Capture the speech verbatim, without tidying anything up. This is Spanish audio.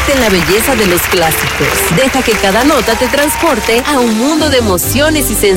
Sumergirte en la belleza de los clásicos. Deja que cada nota te transporte a un mundo de emociones y sensaciones.